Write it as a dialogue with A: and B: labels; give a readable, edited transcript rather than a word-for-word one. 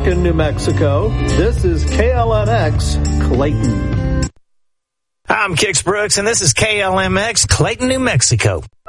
A: Rockin', New Mexico. This is KLNX, Clayton.
B: I'm Kix Brooks, and this is KLMX, Clayton, New Mexico.